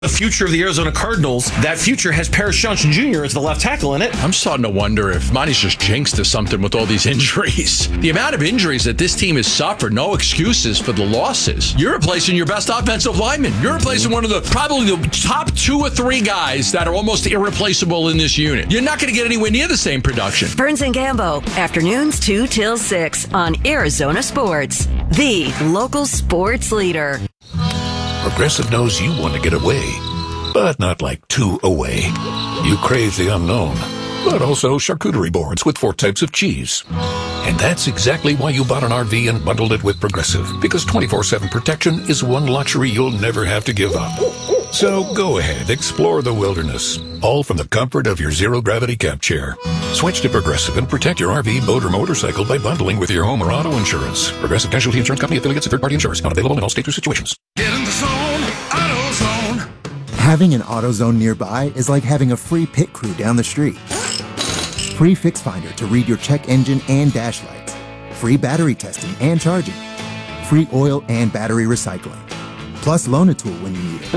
The future of the Arizona Cardinals, that future has Paris Johnson Jr. as the left tackle in it. I'm starting to wonder if Monty's just jinxed or something with all these injuries. The amount of injuries that this team has suffered, no excuses for the losses. You're replacing your best offensive lineman. You're replacing one of probably the top 2 or 3 guys that are almost irreplaceable in this unit. You're not going to get anywhere near the same production. Burns and Gambo, afternoons 2 till 6 on Arizona Sports, the local sports leader. Progressive knows you want to get away, but not like too away. You crave the unknown, but also charcuterie boards with 4 types of cheese. And that's exactly why you bought an RV and bundled it with Progressive, because 24/7 protection is one luxury you'll never have to give up. So go ahead, explore the wilderness, all from the comfort of your zero-gravity camp chair. Switch to Progressive and protect your RV, boat, or motorcycle by bundling with your home or auto insurance. Progressive Casualty Insurance Company affiliates and third-party insurance. Not available in all states or situations. Get in the zone, AutoZone. Having an AutoZone nearby is like having a free pit crew down the street. Free Fix Finder to read your check engine and dash lights. Free battery testing and charging. Free oil and battery recycling. Plus Loan-A-Tool when you need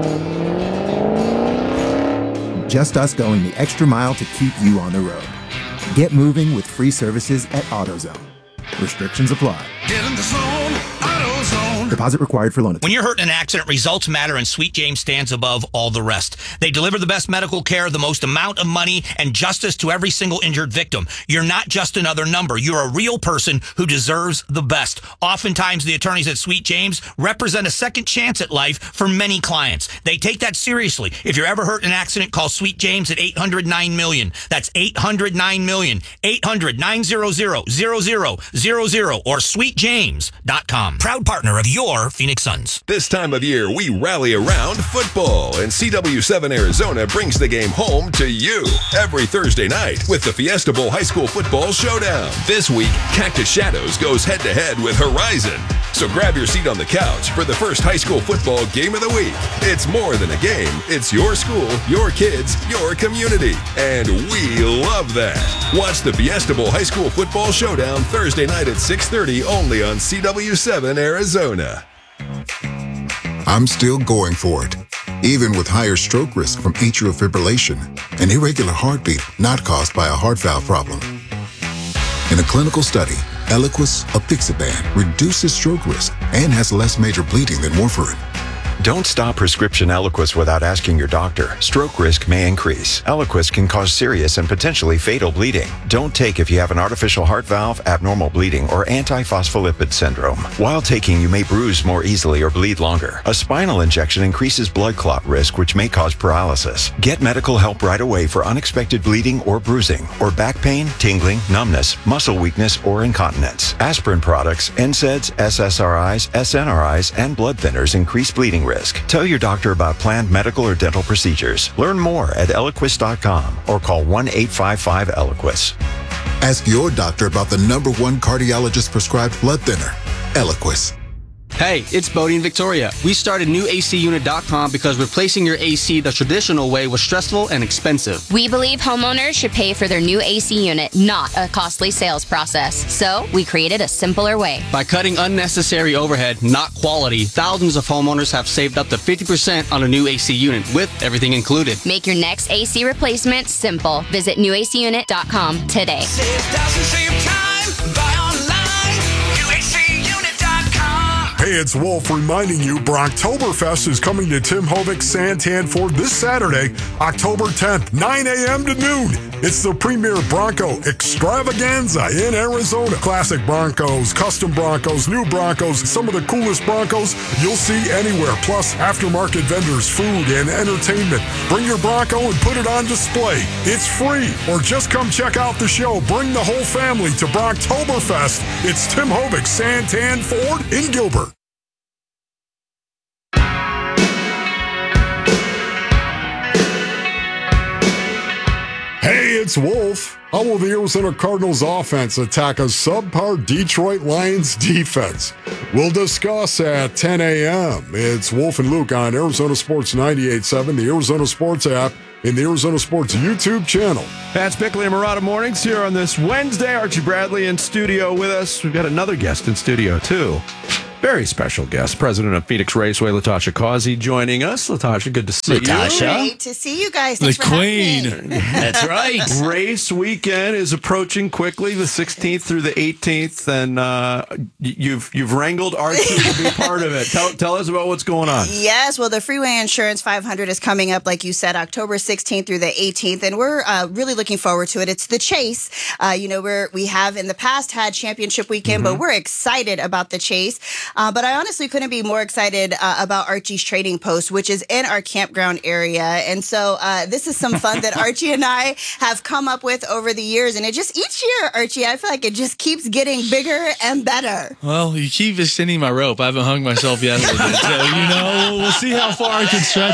it. Just us going the extra mile to keep you on the road. Get moving with free services at AutoZone. Restrictions apply. Get in the zone, AutoZone. Deposit required for Loan-A-Tool. When you're hurt in an accident, results matter, and Sweet James stands above all the rest. They deliver the best medical care, the most amount of money, and justice to every single injured victim. You're not just another number. You're a real person who deserves the best. Oftentimes, the attorneys at Sweet James represent a second chance at life for many clients. They take that seriously. If you're ever hurt in an accident, call Sweet James at 800-9-MILLION. That's 800-9-MILLION. 800-900-0000 or sweetjames.com. Proud partner of your Phoenix Suns. This time of year, we rally around football, and CW7 Arizona brings the game home to you every Thursday night with the Fiesta Bowl High School Football Showdown. This week, Cactus Shadows goes head-to-head with Horizon. So grab your seat on the couch for the first high school football game of the week. It's more than a game. It's your school, your kids, your community. And we love that. Watch the Fiesta Bowl High School Football Showdown Thursday night at 6:30 only on CW7 Arizona. I'm still going for it, even with higher stroke risk from atrial fibrillation, an irregular heartbeat not caused by a heart valve problem. In a clinical study, Eliquis apixaban reduces stroke risk and has less major bleeding than warfarin. Don't stop prescription Eliquis without asking your doctor. Stroke risk may increase. Eliquis can cause serious and potentially fatal bleeding. Don't take if you have an artificial heart valve, abnormal bleeding, or antiphospholipid syndrome. While taking, you may bruise more easily or bleed longer. A spinal injection increases blood clot risk, which may cause paralysis. Get medical help right away for unexpected bleeding or bruising, or back pain, tingling, numbness, muscle weakness, or incontinence. Aspirin products, NSAIDs, SSRIs, SNRIs, and blood thinners increase bleeding risk. Tell your doctor about planned medical or dental procedures. Learn more at Eliquis.com or call 1-855-ELIQUIS. Ask your doctor about the #1 cardiologist prescribed blood thinner, Eliquis. Hey, it's Bodie and Victoria. We started NewACUnit.com because replacing your AC the traditional way was stressful and expensive. We believe homeowners should pay for their new AC unit, not a costly sales process. So we created a simpler way. By cutting unnecessary overhead, not quality, thousands of homeowners have saved up to 50% on a new AC unit with everything included. Make your next AC replacement simple. Visit NewACUnit.com today. Save thousands, save time, buy online, Hey, it's Wolf reminding you Brocktoberfest is coming to Tim Hovik Santan Ford this Saturday, October 10th, 9 a.m. to noon. It's the premier Bronco extravaganza in Arizona. Classic Broncos, custom Broncos, new Broncos, some of the coolest Broncos you'll see anywhere. Plus, aftermarket vendors, food, and entertainment. Bring your Bronco and put it on display. It's free. Or just come check out the show. Bring the whole family to Brocktoberfest. It's Tim Hovik Santan Ford in Gilbert. Hey, it's Wolf. How will the Arizona Cardinals offense attack a subpar Detroit Lions defense? We'll discuss at 10 a.m. It's Wolf and Luke on Arizona Sports 98.7, the Arizona Sports app, and the Arizona Sports YouTube channel. Pat's Bickley and Murata Mornings here on this Wednesday. Archie Bradley in studio with us. We've got another guest in studio, too. Very special guest, president of Phoenix Raceway, Latasha Causey, joining us. Latasha, good to see you. Great to see you guys. Thanks The for queen. having me. That's right. Race weekend is approaching quickly, the 16th through the 18th, and you've wrangled Archie to be part of it. Tell us about what's going on. Yes, well, the Freeway Insurance 500 is coming up, like you said, October 16th through the 18th, and we're really looking forward to it. It's the chase. We have in the past had championship weekend, but we're excited about the chase. But I honestly couldn't be more excited about Archie's Trading Post, which is in our campground area. And so this is some fun that Archie and I have come up with over the years. And it just, each year, Archie, I feel like it just keeps getting bigger and better. Well, you keep extending my rope. I haven't hung myself yet with it. So, we'll see how far I can stretch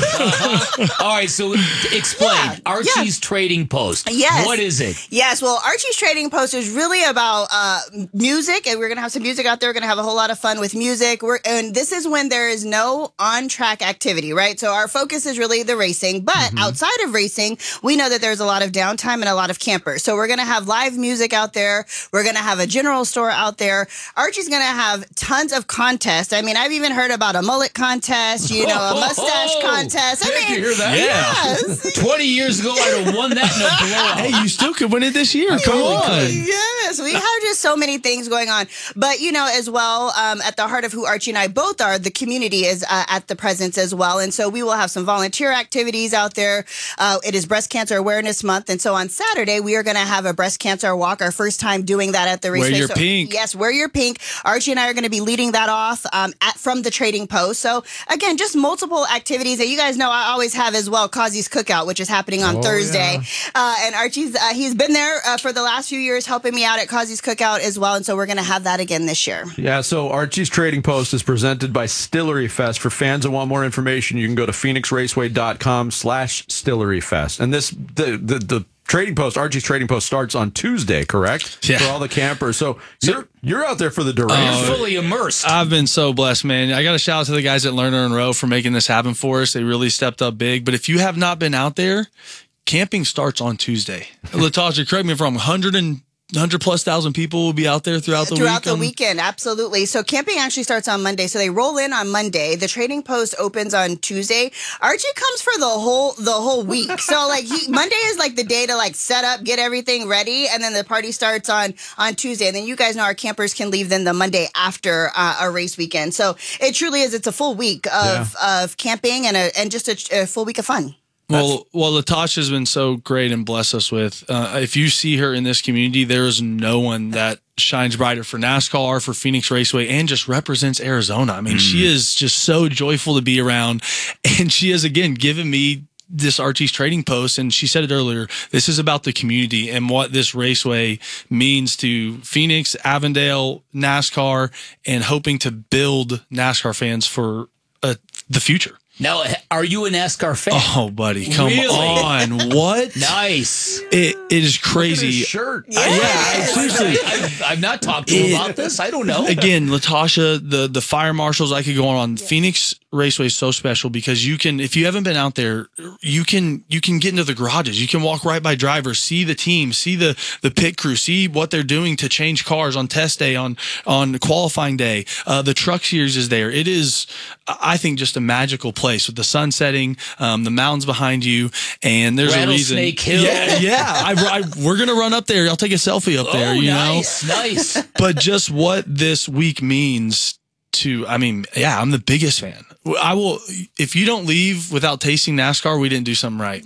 it. All right, so explain. Archie's Trading Post. Yes. What is it? Yes, well, Archie's Trading Post is really about music, and we're going to have some music out there. We're going to have a whole lot of fun with music. And this is when there is no on-track activity, right? So our focus is really the racing, but outside of racing, we know that there's a lot of downtime and a lot of campers. So we're going to have live music out there. We're going to have a general store out there. Archie's going to have tons of contests. I mean, I've even heard about a mullet contest, a mustache contest. Did you hear that? Yes. 20 years ago, I'd have won that in a blowout. Hey, you still could win it this year. Come on. Yes, we have just so many things going on. But, as well, at the heart of who Archie and I both are, the community is at the presence as well. And so we will have some volunteer activities out there. It is Breast Cancer Awareness Month. And so on Saturday, we are going to have a breast cancer walk, our first time doing that at the raceway. Wear your pink. Yes, wear your pink. Archie and I are going to be leading that off from the Trading Post. So, again, just multiple activities that you guys know I always have as well. Causey's Cookout, which is happening on Thursday. And Archie's, he's been there for the last few years helping me out at Causey's Cookout as well. And so we're going to have that again this year. Yeah, so Archie's Trading Post is presented by Stillery Fest. For fans that want more information, you can go to phoenixraceway.com/Stillery Fest. And the Trading Post, Archie's Trading Post, starts on Tuesday, correct? Yeah. For all the campers. So you're out there for the duration. You're fully immersed. I've been so blessed, man. I got to shout out to the guys at Lerner and Rowe for making this happen for us. They really stepped up big. But if you have not been out there, camping starts on Tuesday. Latasha, correct me if I'm wrong, 100,000+ people will be out there throughout the week. Throughout the weekend, absolutely. So camping actually starts on Monday. So they roll in on Monday. The Trading Post opens on Tuesday. Archie comes for the whole week. So Monday is like the day to set up, get everything ready, and then the party starts on Tuesday. And then you guys know our campers can leave then the Monday after a race weekend. So it truly is. It's a full week of camping and just a full week of fun. Well, Latasha's been so great and blessed us with. If you see her in this community, there is no one that shines brighter for NASCAR, for Phoenix Raceway, and just represents Arizona. I mean, she is just so joyful to be around, and she has, again, given me this Archie's Trading Post, and she said it earlier, this is about the community and what this raceway means to Phoenix, Avondale, NASCAR, and hoping to build NASCAR fans for the future. Now, are you a NASCAR fan? Oh, buddy, come on. What? Nice. It is crazy. Look at his shirt. Seriously. I've not talked to him about this. I don't know. Again, Latasha, the fire marshals, I could go on. Phoenix Raceway is so special because you can, if you haven't been out there, you can get into the garages. You can walk right by drivers, see the team, see the pit crew, see what they're doing to change cars on test day, on qualifying day. The truck series is there. It is, I think, just a magical place with the sun setting, the mountains behind you, and there's a reason. Rattlesnake Hill. Yeah. We're gonna run up there. I'll take a selfie up there. Nice. But just what this week means to, I'm the biggest fan. I will, if you don't leave without tasting NASCAR, we didn't do something right.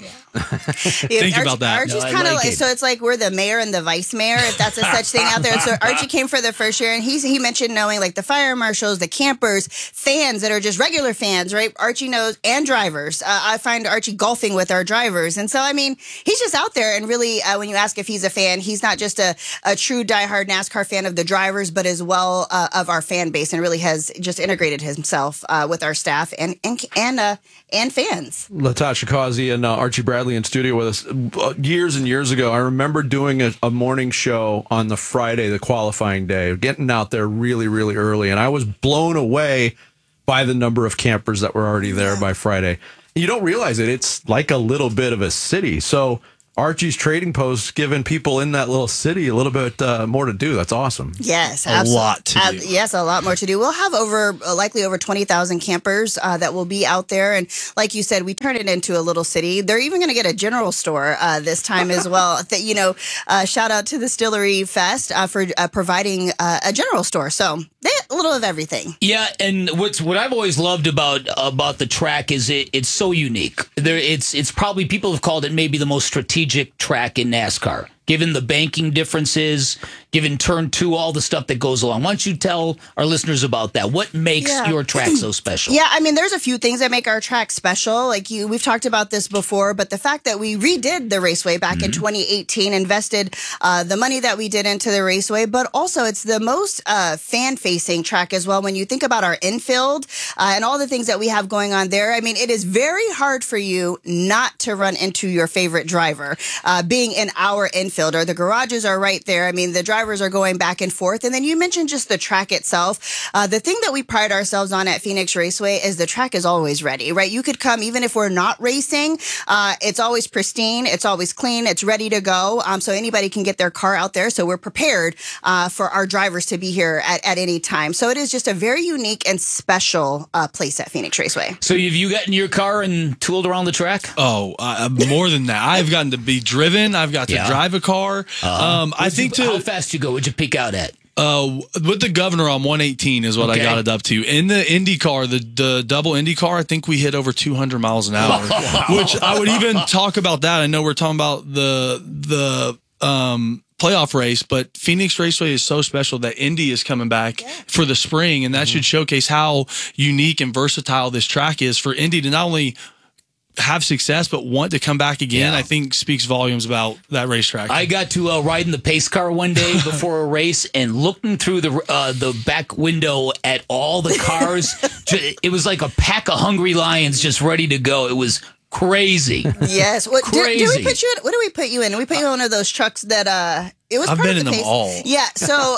Think about that. Archie's kind of so it's like we're the mayor and the vice mayor, if that's a such thing out there. So Archie came for the first year, and he mentioned knowing the fire marshals, the campers, fans that are just regular fans, right? Archie knows, and drivers. I find Archie golfing with our drivers, and so he's just out there. And really, when you ask if he's a fan, he's not just a true diehard NASCAR fan of the drivers, but as well of our fan base, and really has just integrated himself with our staff and fans. Latasha Causey and Archie Bradley in studio with us years and years ago. I remember doing a morning show on the Friday, the qualifying day, getting out there really, really early, and I was blown away by the number of campers that were already there by Friday. You don't realize it. It's like a little bit of a city. So Archie's Trading Post giving people in that little city a little bit more to do. That's awesome. Yes, A lot to do. Yes, a lot more to do. We'll have likely over 20,000 campers that will be out there. And like you said, we turned it into a little city. They're even going to get a general store this time as well. Shout out to the Distillery Fest for providing a general store. So they a little of everything. Yeah, and what I've always loved about the track is it's so unique. It's probably, people have called it maybe the most strategic track in NASCAR, given the banking differences, given turn 2, all the stuff that goes along. Why don't you tell our listeners about that? What makes your track so special? Yeah, I mean, there's a few things that make our track special. We've talked about this before, but the fact that we redid the raceway back in 2018, invested the money that we did into the raceway, but also it's the most fan-facing track as well. When you think about our infield and all the things that we have going on there, I mean, it is very hard for you not to run into your favorite driver. Being in our infield, or the garages are right there. I mean, the drivers are going back and forth. And then you mentioned just the track itself. The thing that we pride ourselves on at Phoenix Raceway is the track is always ready, right? You could come, even if we're not racing, it's always pristine, it's always clean, it's ready to go. So anybody can get their car out there. So we're prepared for our drivers to be here at any time. So it is just a very unique and special place at Phoenix Raceway. So have you gotten your car and tooled around the track? Oh, more than that. I've gotten to be driven. I've got to drive a car. I think how fast you go? Would you peak out at? With the Governor on 118 is what I got it up to. In the Indy car, the double Indy car, I think we hit over 200 miles an hour, which I would even talk about that. I know we're talking about the playoff race, but Phoenix Raceway is so special that Indy is coming back for the spring, and that should showcase how unique and versatile this track is for Indy to not only have success but want to come back again. I think speaks volumes about that racetrack. I got to ride in the pace car one day before a race, and looking through the back window at all the cars, it was like a pack of hungry lions just ready to go. It was crazy. Yes. Crazy. Do we put you in? What do we put you in? We put you in one of those trucks that it was. I've been in them all. Yeah. So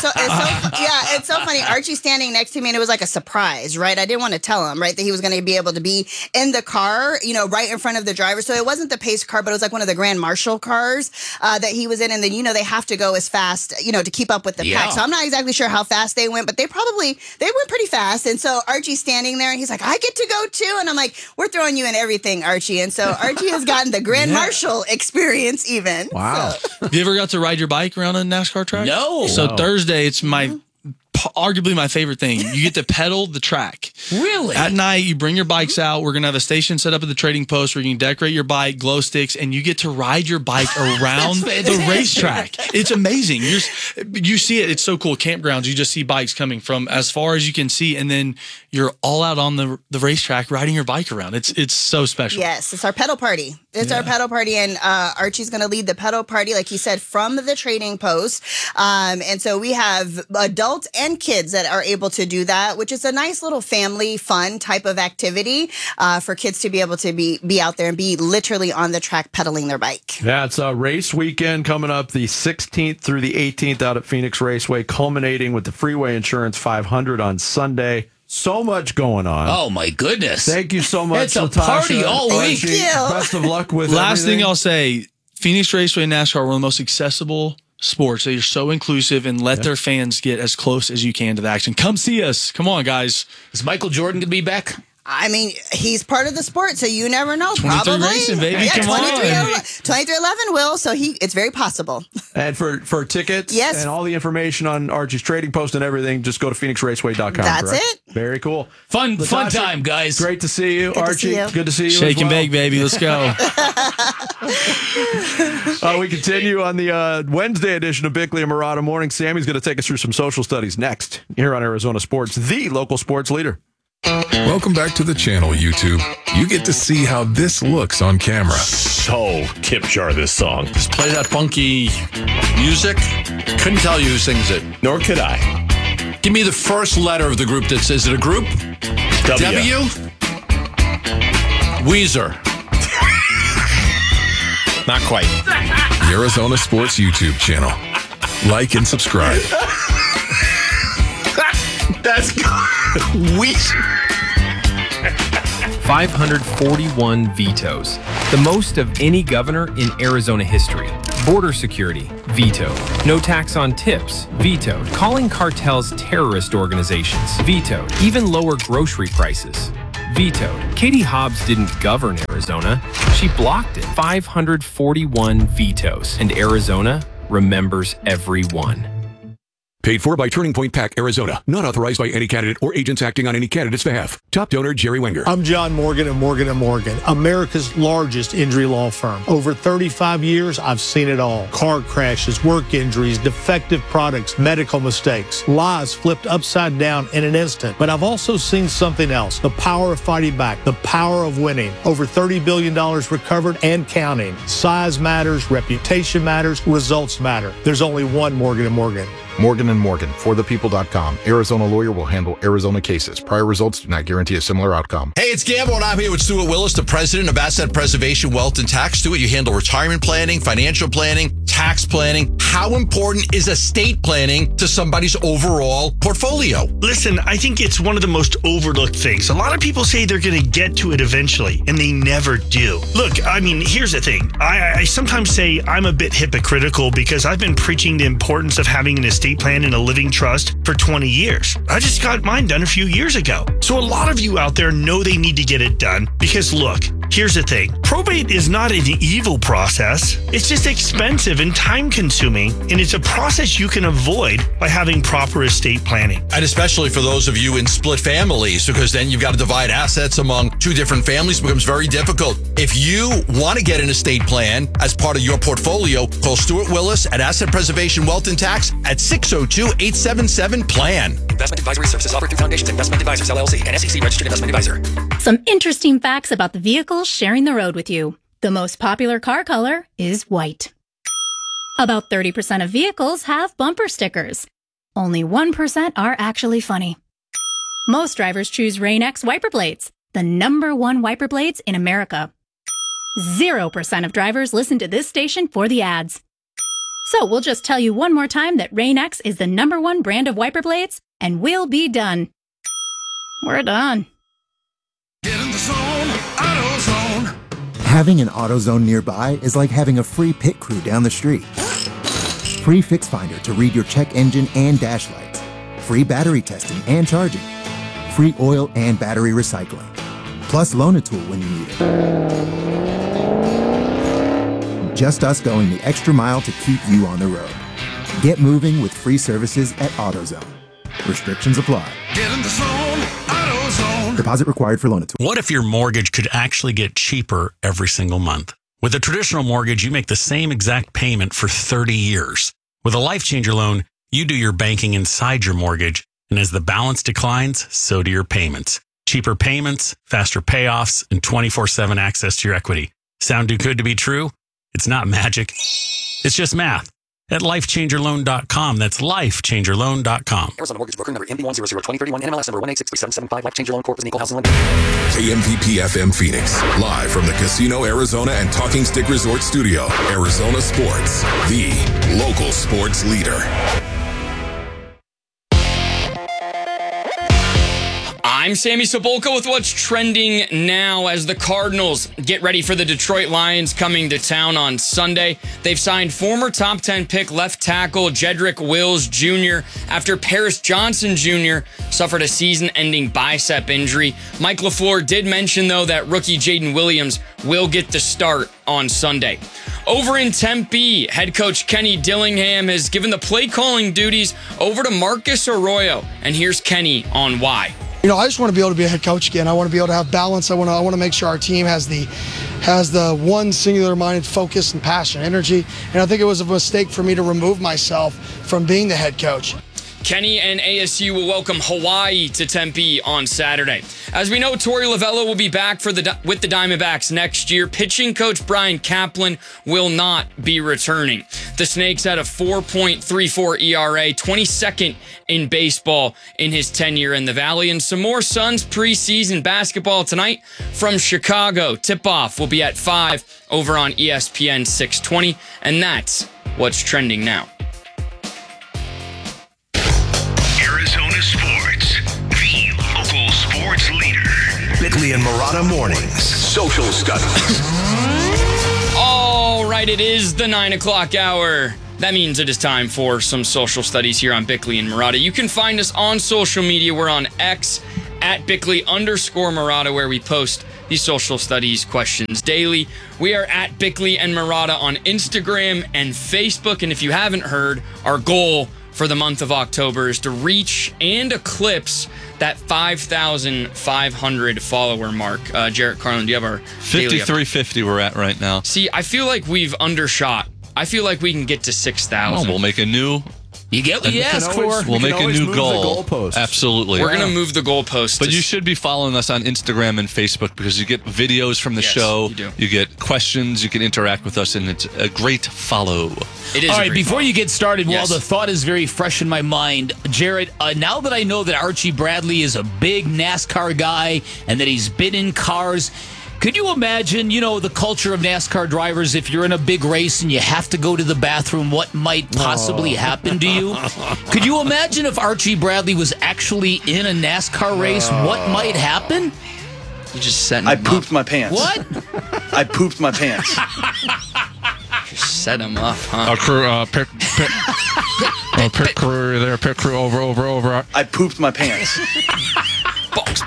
it's so funny. Archie's standing next to me, and it was like a surprise, right? I didn't want to tell him, right, that he was going to be able to be in the car, right in front of the driver. So it wasn't the pace car, but it was like one of the Grand Marshal cars that he was in, and then they have to go as fast, to keep up with the pack. So I'm not exactly sure how fast they went, but they went pretty fast. And so Archie's standing there, and he's like, "I get to go too," and I'm like, "We're throwing you in everything, Archie." And so Archie has gotten the Grand Marshal experience even. Wow. So. Have you ever got to ride your bike around a NASCAR track? No. So Thursday, it's arguably my favorite thing. You get to pedal the track. Really? At night, you bring your bikes out. We're going to have a station set up at the Trading Post where you can decorate your bike, glow sticks, and you get to ride your bike around the racetrack. It's amazing. You see it. It's so cool. Campgrounds, you just see bikes coming from as far as you can see, and then you're all out on the racetrack riding your bike around. It's so special. Yes, it's our pedal party. It's our pedal party, and Archie's going to lead the pedal party, like he said, from the Trading Post. And so we have adults and kids that are able to do that, which is a nice little family fun type of activity for kids to be able to be out there and be literally on the track pedaling their bike. Yeah, it's a race weekend coming up the 16th through the 18th out at Phoenix Raceway, culminating with the Freeway Insurance 500 on Sunday. So much going on. Oh, my goodness. Thank you so much, It's a Natasha. party all week. Thank you. Best of luck with Last everything. thing I'll say, Phoenix Raceway and NASCAR are one of the most accessible sports. They are so inclusive, and let their fans get as close as you can to the action. Come see us. Come on, guys. Is Michael Jordan going to be back? I mean, he's part of the sport, so you never know. 23 Probably. racing, baby. Yeah, Come on. 2311 will, so it's very possible. And for tickets and all the information on Archie's Trading Post and everything, just go to phoenixraceway.com. That's correct? it. Very cool. Fun Natasha, time, guys. Great to see you. Good to Archie, see you. good to see you. Shake as and well. bake, baby. Let's go. We continue on the Wednesday edition of Bickley and Murata Morning. Sammy's going to take us through some social studies next here on Arizona Sports, the local sports leader. Welcome back to the channel, YouTube. You get to see how this looks on camera. So tip jar this song. Just play that funky music. Couldn't tell you who sings it. Nor could I. Give me the first letter of the group. Is it a group? W? Weezer. Not quite. The Arizona Sports YouTube channel. Like and subscribe. That's good. 541 vetoes, the most of any governor in Arizona history. Border security, vetoed. No tax on tips, vetoed. Calling cartels terrorist organizations, vetoed. Even lower grocery prices, vetoed. Katie Hobbs didn't govern Arizona, she blocked it. 541 vetoes, and Arizona remembers every one. Paid for by Turning Point PAC, Arizona. Not authorized by any candidate or agents acting on any candidate's behalf. Top donor, Jerry Wenger. I'm John Morgan of Morgan & Morgan, America's largest injury law firm. Over 35 years, I've seen it all. Car crashes, work injuries, defective products, medical mistakes, lives flipped upside down in an instant. But I've also seen something else. The power of fighting back, the power of winning. Over $30 billion recovered and counting. Size matters, reputation matters, results matter. There's only one Morgan & Morgan. Morgan & Morgan, forthepeople.com. Arizona lawyer will handle Arizona cases. Prior results do not guarantee a similar outcome. Hey, it's Gamble, and I'm here with Stuart Willis, the president of Asset Preservation Wealth and Tax. Stuart, you handle retirement planning, financial planning, tax planning. How important is estate planning to somebody's overall portfolio? Listen, I think it's one of the most overlooked things. A lot of people say they're going to get to it eventually, and they never do. Look, I mean, here's the thing. I sometimes say I'm a bit hypocritical because I've been preaching the importance of having an estate plan and a living trust for 20 years. I just got mine done a few years ago. So a lot of you out there know they need to get it done because look, here's the thing. Probate is not an evil process. It's just expensive and time consuming, and it's a process you can avoid by having proper estate planning. And especially for those of you in split families, because then you've got to divide assets among two different families. It becomes very difficult. If you want to get an estate plan as part of your portfolio, call Stuart Willis at Asset Preservation Wealth and Tax at 602-877-PLAN. Investment advisory services offered through Foundations Investment Advisors, LLC, an SEC registered investment advisor. Some interesting facts about the vehicles sharing the road with you. The most popular car color is white. About 30% of vehicles have bumper stickers. Only 1% are actually funny. Most drivers choose Rain-X wiper blades, the #1 wiper blades in America. 0% of drivers listen to this station for the ads. So we'll just tell you one more time that Rain-X is the #1 brand of wiper blades, and we'll be done. We're done. Get in the zone, AutoZone. Having an AutoZone nearby is like having a free pit crew down the street. Free Fix Finder to read your check engine and dash lights. Free battery testing and charging. Free oil and battery recycling. Plus Loan-A-Tool when you need it. Just us going the extra mile to keep you on the road. Get moving with free services at AutoZone. Restrictions apply. Get in the zone, AutoZone. Deposit required for Loan-A-Tool. What if your mortgage could actually get cheaper every single month? With a traditional mortgage, you make the same exact payment for 30 years. With a Life Changer loan, you do your banking inside your mortgage, and as the balance declines, so do your payments. Cheaper payments, faster payoffs, and 24/7 access to your equity. Sound too good to be true? It's not magic. It's just math. At LifeChangerLoan.com. That's LifeChangerLoan.com. Arizona Mortgage Broker number MD1002031, NMLS number 1863775, Life Changer Loan Corp. is an equal housing lender. KMPP FM Phoenix, live from the Casino Arizona and Talking Stick Resort Studio. Arizona Sports, the local sports leader. I'm Sammy Sepulka with what's trending now as the Cardinals get ready for the Detroit Lions coming to town on Sunday. They've signed former top 10 pick left tackle Jedrick Wills Jr. after Paris Johnson Jr. suffered a season-ending bicep injury. Mike LaFleur did mention, though, that rookie Jaden Williams will get the start on Sunday. Over in Tempe, head coach Kenny Dillingham has given the play calling duties over to Marcus Arroyo, and here's Kenny on why. You know, I just want to be able to be a head coach again. I want to be able to have balance. I want to make sure our team has the one singular-minded focus and passion, energy. And I think it was a mistake for me to remove myself from being the head coach. Kenny and ASU will welcome Hawaii to Tempe on Saturday. As we know, Torey Lovullo will be back with the Diamondbacks next year. Pitching coach Brian Kaplan will not be returning. The Snakes had a 4.34 ERA, 22nd in baseball in his tenure in the Valley. And some more Suns preseason basketball tonight from Chicago. Tip-off will be at 5 over on ESPN 620. And that's what's trending now. Arizona Sports, the local sports leader. Bickley Bickley and Marotta Mornings. Social studies. All right, it is the 9 o'clock hour. That means it is time for some social studies here on Bickley and Marotta. You can find us on social media. We're on X at Bickley_Marotta, where we post these social studies questions daily. We are at Bickley and Marotta on Instagram and Facebook. And if you haven't heard, our goal for the month of October is to reach and eclipse that 5,500 follower mark. Jarrett Carlin, do you have our 5350 we're at right now. See, I feel like we've undershot. I feel like we can get to 6,000. We'll make a new... You get what you ask for. We'll make a new goal. Absolutely. We're going to move the goalposts. But you should be following us on Instagram and Facebook because you get videos from the show. You get questions. You can interact with us, and it's a great follow. It is. All right, before follow. you get started, Yes. while the thought is very fresh in my mind, Jared, now that I know that Archie Bradley is a big NASCAR guy and that he's been in cars, could you imagine, the culture of NASCAR drivers, if you're in a big race and you have to go to the bathroom, what might possibly happen to you? Could you imagine if Archie Bradley was actually in a NASCAR race, what might happen? You just set him I pooped my pants. What? I pooped my pants. Just set him up, huh? Our crew, pit crew there, pit crew over. I pooped my pants. Box.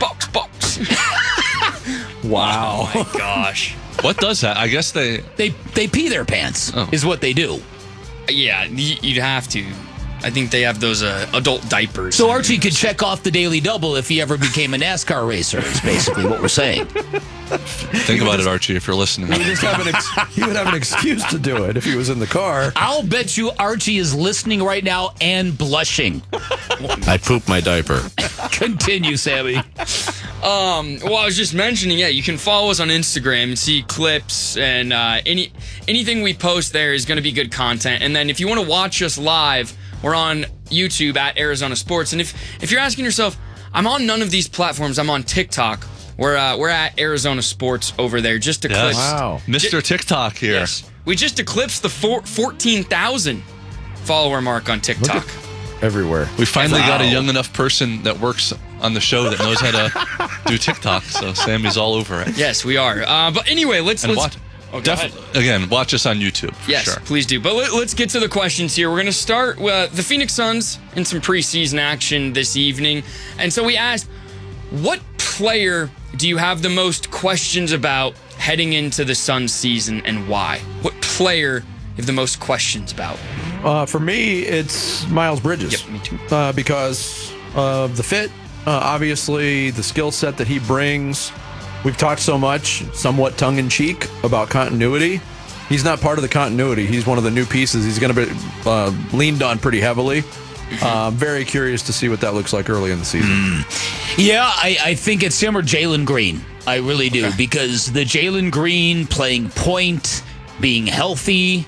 Wow. Oh my gosh. What does that? I guess they pee their pants, is what they do. Yeah, you'd have to. I think they have those adult diapers. So Archie could check off the daily double if he ever became a NASCAR racer, is basically what we're saying. Think about it, Archie, if you're listening. He would have an excuse to do it if he was in the car. I'll bet you Archie is listening right now and blushing. I pooped my diaper. Continue, Sammy. Well, I was just mentioning, you can follow us on Instagram and see clips, and anything we post there is going to be good content. And then if you want to watch us live, we're on YouTube at Arizona Sports. And if you're asking yourself, I'm on none of these platforms. I'm on TikTok. We're at Arizona Sports over there. Just eclipsed. Wow. Mr. TikTok here. Yes. We just eclipsed the 14,000 follower mark on TikTok. Everywhere. We finally got a young enough person that works on the show that knows how to do TikTok. So Sammy's all over it. Yes, we are. But anyway, let's watch. Again, watch us on YouTube. Yes, sure. Please do. But let's get to the questions here. We're going to start with the Phoenix Suns in some preseason action this evening. And so we asked, what player do you have the most questions about heading into the Suns season and why? What player you have the most questions about? For me, it's Miles Bridges. Yep, me too. Because of the fit, obviously the skill set that he brings. We've talked so much, somewhat tongue-in-cheek, about continuity. He's not part of the continuity. He's one of the new pieces. He's going to be leaned on pretty heavily. Very curious to see what that looks like early in the season. Yeah, I think it's him or Jalen Green. I really do. Because the Jalen Green playing point, being healthy.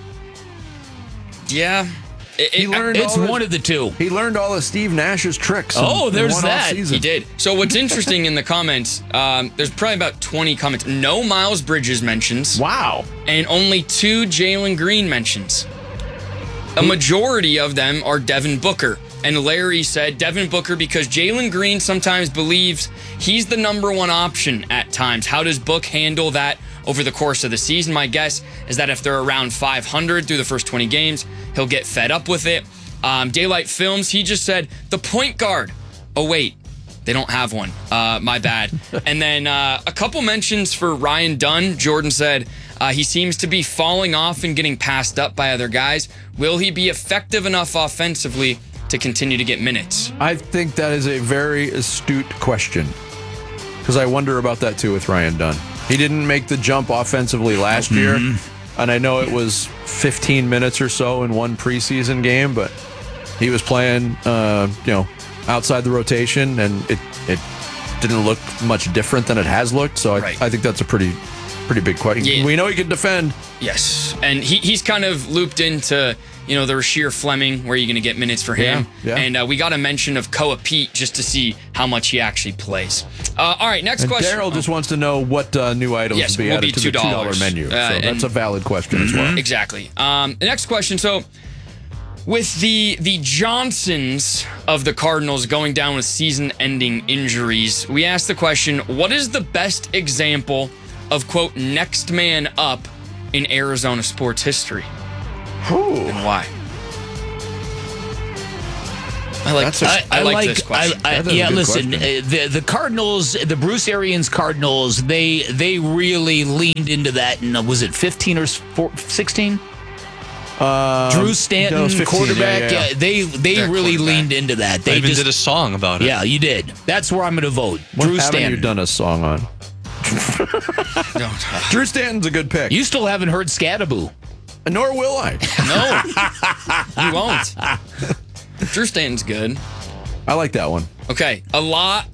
Yeah. It's one of the two. He learned all of Steve Nash's tricks. There's that. He did. So what's interesting in the comments, there's probably about 20 comments. No Miles Bridges mentions. Wow. And only 2 Jalen Green mentions. A majority of them are Devin Booker. And Larry said Devin Booker because Jalen Green sometimes believes he's the number one option at times. How does Book handle that over the course of the season? My guess is that if they're around 500 through the first 20 games, he'll get fed up with it. Daylight Films, he just said the point guard. Oh, wait. They don't have one. My bad. And then a couple mentions for Ryan Dunn. Jordan said he seems to be falling off and getting passed up by other guys. Will he be effective enough offensively to continue to get minutes? I think that is a very astute question because I wonder about that too with Ryan Dunn. He didn't make the jump offensively last year, and I know it was 15 minutes or so in one preseason game, but he was playing, outside the rotation, and it didn't look much different than it has looked. So I think that's a pretty big question. Yeah. We know he can defend. Yes, and he's kind of looped into the Rasheer Fleming, where you're going to get minutes for him. Yeah. And we got a mention of Koa Pete just to see how much he actually plays. All right, next question. Daryl just wants to know what new items will be added to the $2 menu. So that's a valid question as well. Exactly. The next question. So With the Johnsons of the Cardinals going down with season-ending injuries, we asked the question, what is the best example of, quote, next man up in Arizona sports history? And why? I like this question. Listen, the Cardinals, the Bruce Arians Cardinals, they really leaned into that. And was it 15 or 16? Drew Stanton, 15, quarterback. yeah. They really leaned into that. They even did a song about it. Yeah, you did. That's where I'm going to vote. What Drew haven't Stanton. you done a song on? Drew Stanton's a good pick. You still haven't heard Scattaboo. Nor will I. No, you won't. Drew Stanton's good. I like that one. Okay, a lot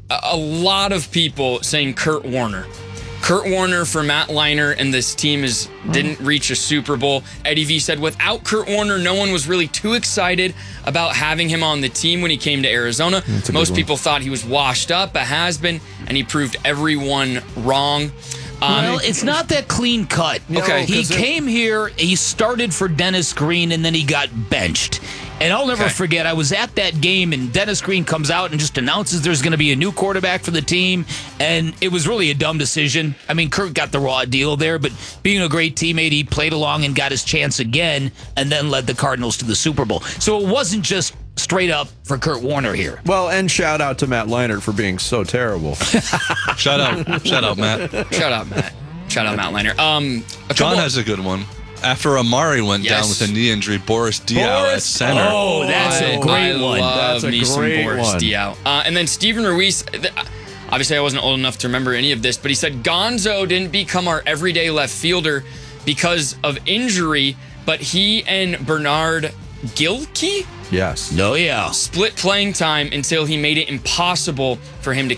of people saying Kurt Warner. Kurt Warner for Matt Leinart and this team didn't reach a Super Bowl. Eddie V said without Kurt Warner, no one was really too excited about having him on the team when he came to Arizona. Most people thought he was washed up, a has-been, and he proved everyone wrong. Well, it's not that clean cut. Okay. He came here, he started for Dennis Green, and then he got benched. And I'll never forget, I was at that game, and Dennis Green comes out and just announces there's going to be a new quarterback for the team, and it was really a dumb decision. I mean, Kurt got the raw deal there, but being a great teammate, he played along and got his chance again, and then led the Cardinals to the Super Bowl. So it wasn't just straight up for Kurt Warner here. Well, and shout out to Matt Leinart for being so terrible. Shout out, Matt. Shout out, Matt. Shout out, Matt Leinart. John has a good one. After Amari went down with a knee injury, Boris Diaw at center. Oh, that's a great one. Love me some Boris one. Diaw. And then Steven Ruiz, obviously I wasn't old enough to remember any of this, but he said Gonzo didn't become our everyday left fielder because of injury, but he and Bernard Gilkey? Yes. Oh, yeah. Split playing time until he made it impossible for him to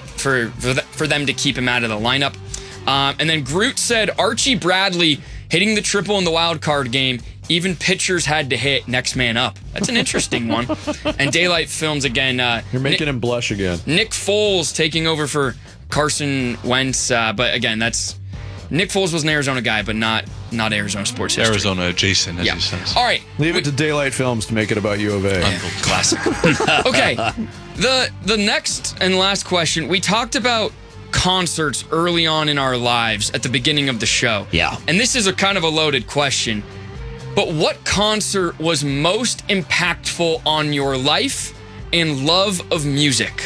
for them to keep him out of the lineup. And then Groot said Archie Bradley hitting the triple in the wild card game, even pitchers had to hit next man up. That's an interesting one. And Daylight Films again. You're making him blush again. Nick Foles taking over for Carson Wentz. But again, Nick Foles was an Arizona guy, but not Arizona sports history. Arizona adjacent, as he says. All right. Leave it to Daylight Films to make it about U of A. Classic. Okay. The next and last question. We talked about concerts early on in our lives at the beginning of the show. Yeah. And this is a kind of a loaded question. But what concert was most impactful on your life and love of music?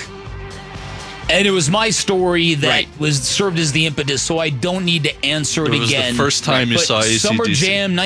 And it was my story that was served as the impetus, so I don't need to answer it again. It was the first time you saw AC/DC. Summer Jam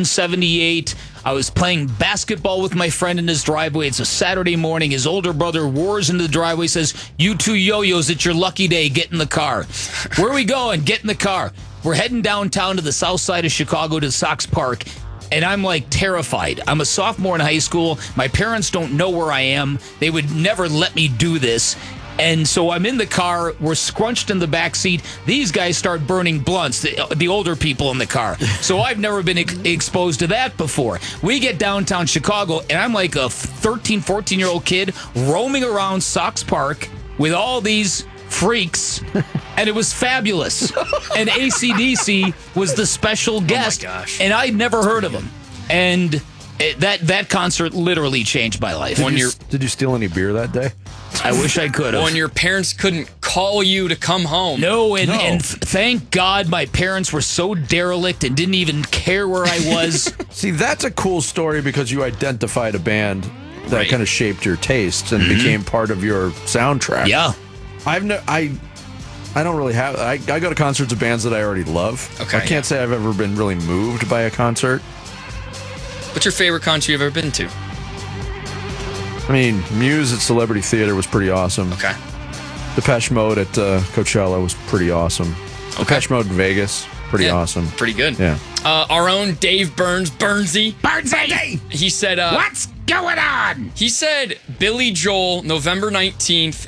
1978. I was playing basketball with my friend in his driveway. It's a Saturday morning. His older brother roars into the driveway, says, "You two yo-yos, it's your lucky day. Get in the car." Where are we going? Get in the car. We're heading downtown to the south side of Chicago to Sox Park. And I'm like terrified. I'm a sophomore in high school. My parents don't know where I am. They would never let me do this. And so I'm in the car. We're scrunched in the back seat. These guys start burning blunts, the older people in the car. So I've never been exposed to that before. We get downtown Chicago, and I'm like a 13, 14-year-old kid roaming around Sox Park with all these freaks, and it was fabulous. And AC/DC was the special guest, and I'd never heard of him. And that concert literally changed my life. Did you steal any beer that day? I wish I could have. When your parents couldn't call you to come home. No, and thank God my parents were so derelict and didn't even care where I was. See, that's a cool story because you identified a band that kind of shaped your tastes and became part of your soundtrack. Yeah. I don't really have. I go to concerts of bands that I already love. Okay, I can't say I've ever been really moved by a concert. What's your favorite concert you've ever been to? I mean, Muse at Celebrity Theater was pretty awesome. Okay. Depeche Mode at Coachella was pretty awesome. Okay. Depeche Mode in Vegas, pretty awesome. Pretty good. Yeah. Our own Dave Burns, Burnsy. He said, what's going on? He said Billy Joel, November 19th,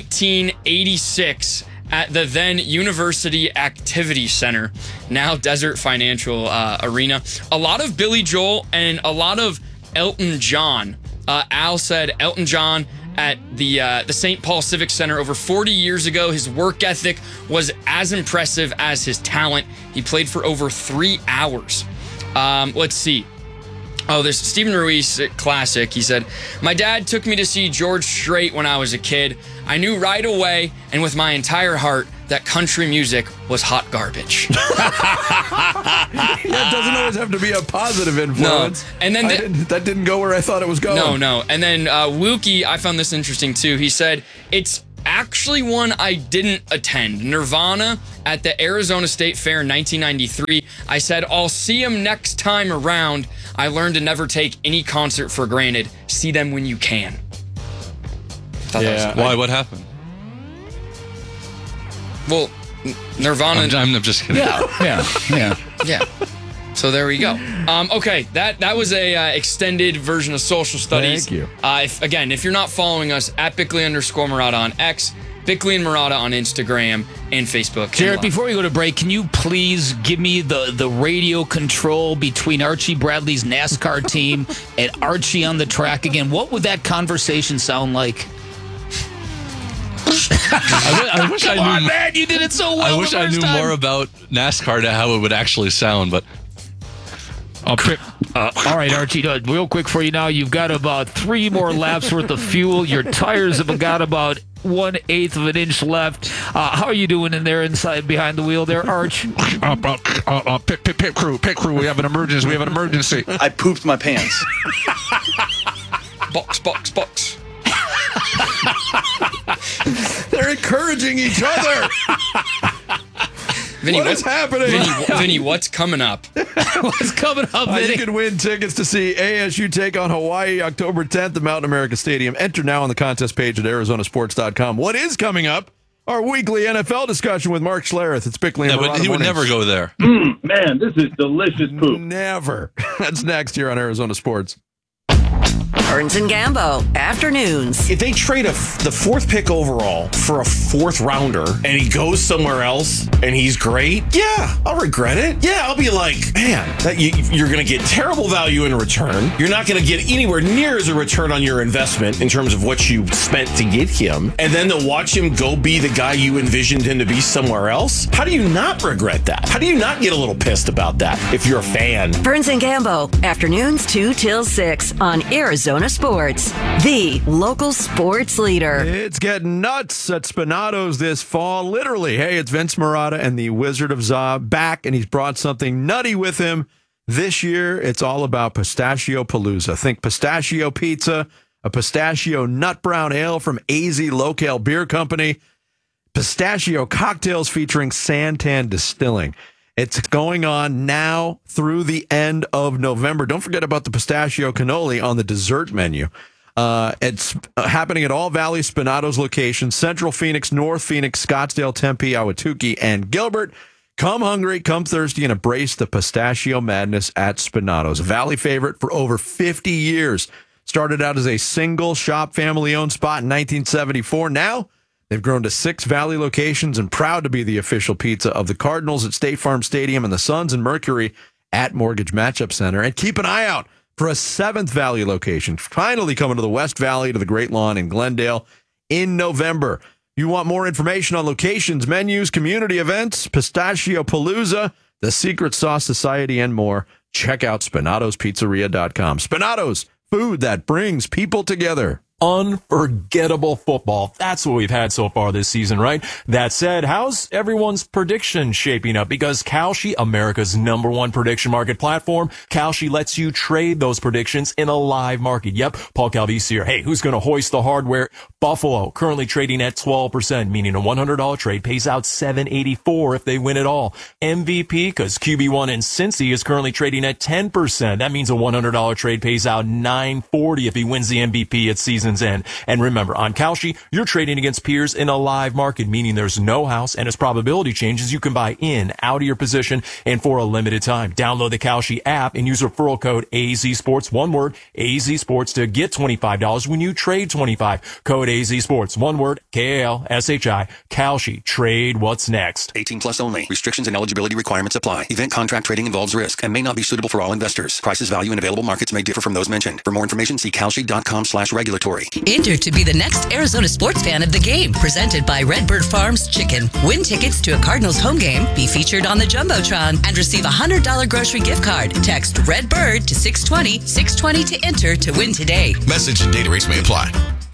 1986, at the then University Activity Center, now Desert Financial Arena. A lot of Billy Joel and a lot of Elton John. Al said Elton John at the St. Paul Civic Center over 40 years ago. His work ethic was as impressive as his talent. He played for over 3 hours. Let's see. Oh, this Stephen Ruiz classic. He said, "My dad took me to see George Strait when I was a kid. I knew right away and with my entire heart that country music was hot garbage." It doesn't always have to be a positive influence. No. And then that didn't go where I thought it was going. No. And then Wookie, I found this interesting too. He said, "It's actually one I didn't attend. Nirvana at the Arizona State Fair in 1993. I said, I'll see them next time around. I learned to never take any concert for granted. See them when you can." Why? What happened? Well, Nirvana. I'm just kidding. Yeah. So there we go. Okay, that was a extended version of social studies. Thank you. If you're not following us at Bickley_Marotta on X, Bickley and Marotta on Instagram and Facebook. Jared, before we go to break, can you please give me the radio control between Archie Bradley's NASCAR team and Archie on the track again? What would that conversation sound like? I wish I knew. Come on, man, you did it so well. I wish I knew more about NASCAR to how it would actually sound, but. All right, Archie, real quick for you now. You've got about 3 more laps worth of fuel. Your tires have got about 1/8 of an inch left. How are you doing in there inside behind the wheel there, Arch? Pit crew. We have an emergency. I pooped my pants. Box. They're encouraging each other. Vinny, what is happening? Vinny, what's coming up? What's coming up, Vinny? You can win tickets to see ASU take on Hawaii October 10th at Mountain America Stadium. Enter now on the contest page at arizonasports.com. What is coming up? Our weekly NFL discussion with Mark Schlereth. It's Bickley and Marotta. He would never go there. Man, this is delicious poop. Never. That's next here on Arizona Sports. Burns and Gambo, afternoons. If they trade the 4th pick overall for a 4th rounder and he goes somewhere else and he's great, yeah, I'll regret it. Yeah, I'll be like, man, you're going to get terrible value in return. You're not going to get anywhere near as a return on your investment in terms of what you spent to get him. And then to watch him go be the guy you envisioned him to be somewhere else. How do you not regret that? How do you not get a little pissed about that if you're a fan? Burns and Gambo, afternoons 2 till 6 on Arizona Sports, the local sports leader. It's getting nuts at Spinato's this fall. Literally. Hey, it's Vince Marotta and the Wizard of Za back, and he's brought something nutty with him. This year, it's all about Pistachio Palooza. Think pistachio pizza, a pistachio nut brown ale from AZ Local Beer Company, pistachio cocktails featuring Santan Distilling. It's going on now through the end of November. Don't forget about the pistachio cannoli on the dessert menu. It's happening at all Valley Spinato's locations: Central Phoenix, North Phoenix, Scottsdale, Tempe, Ahwatukee, and Gilbert. Come hungry, come thirsty, and embrace the pistachio madness at Spinato's. A Valley favorite for over 50 years. Started out as a single shop family-owned spot in 1974. Now, they've grown to 6 Valley locations and proud to be the official pizza of the Cardinals at State Farm Stadium and the Suns and Mercury at Mortgage Matchup Center. And keep an eye out for a 7th Valley location, finally coming to the West Valley to the Great Lawn in Glendale in November. You want more information on locations, menus, community events, Pistachio Palooza, the Secret Sauce Society, and more. Check out SpinatosPizzeria.com. Spinato's, food that brings people together. Unforgettable football. That's what we've had so far this season, right? That said, how's everyone's prediction shaping up? Because Kalshi, America's #1 prediction market platform, Kalshi lets you trade those predictions in a live market. Yep, Paul Calvisi here. Hey, who's going to hoist the hardware? Buffalo, currently trading at 12%, meaning a $100 trade pays out $784 if they win it all. MVP, because QB1 in Cincy is currently trading at 10%. That means a $100 trade pays out $940 if he wins the MVP at season's end. And remember, on Kalshi, you're trading against peers in a live market, meaning there's no house, and as probability changes, you can buy in, out of your position, and for a limited time. Download the Kalshi app and use referral code AZSports, one word, AZSports, to get $25 when you trade $25. Code AZSports, one word, KALSHI, Kalshi. Trade what's next. 18 plus only. Restrictions and eligibility requirements apply. Event contract trading involves risk and may not be suitable for all investors. Prices, value, and available markets may differ from those mentioned. For more information, see kalshi.com/regulatory. story. Enter to be the next Arizona sports fan of the game, presented by Redbird Farms Chicken. Win tickets to a Cardinals home game, be featured on the Jumbotron, and receive a $100 grocery gift card. Text Redbird to 620 to enter to win today. Message and data rates may apply.